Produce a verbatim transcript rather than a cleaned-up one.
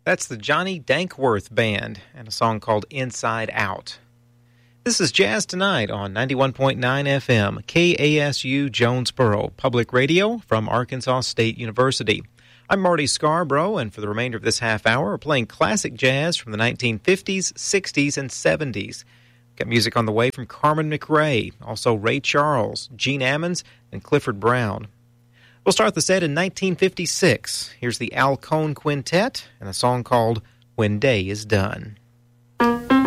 That's the Johnny Dankworth Band and a song called Inside Out. This is Jazz Tonight on ninety-one point nine F M, K A S U Jonesboro, Public Radio from Arkansas State University. I'm Marty Scarborough, and for the remainder of this half hour, we're playing classic jazz from the nineteen fifties, sixties, and seventies. Got music on the way from Carmen McRae, also Ray Charles, Gene Ammons, and Clifford Brown. We'll start the set in nineteen fifty-six. Here's the Al Cohn Quintet and a song called When Day Is Done.